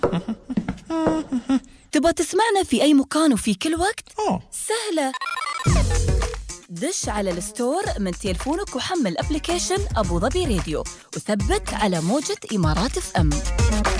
تبغى تسمعنا في أي مكان وفي كل وقت؟ سهلة. دش على الستور من تليفونك وحمل أبليكيشن أبو ظبي راديو وثبت على موجة إمارات FM.